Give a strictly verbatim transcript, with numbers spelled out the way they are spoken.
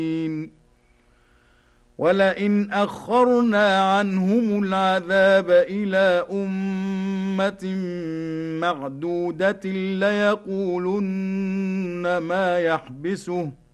ولئن أخرنا عنهم العذاب إلى أمة معدودة ليقولن ما يحبسه